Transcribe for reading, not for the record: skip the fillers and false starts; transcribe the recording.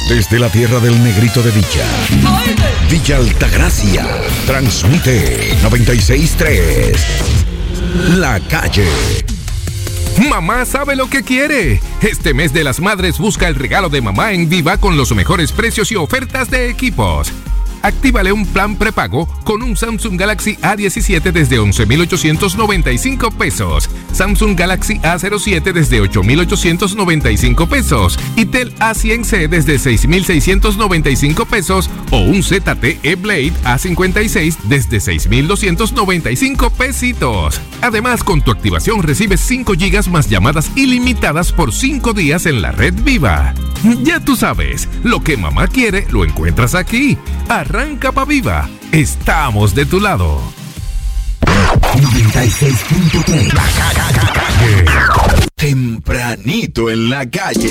Desde la tierra del negrito de Villa, Villa Altagracia, transmite 96.3, La Calle. Mamá sabe lo que quiere. Este mes de las madres busca el regalo de mamá en Viva con los mejores precios y ofertas de equipos. Actívale un plan prepago con un Samsung Galaxy A17 desde 11,895 pesos, Samsung Galaxy A07 desde 8,895 pesos y Tel A100C desde 6,695 pesos o un ZTE Blade A56 desde 6,295 pesitos. Además, con tu activación recibes 5 GB más llamadas ilimitadas por 5 días en la red Viva. Ya tú sabes, lo que mamá quiere lo encuentras aquí. Arranca pa' Viva. Estamos de tu lado. 96.3 La Calle. Tempranito en la calle.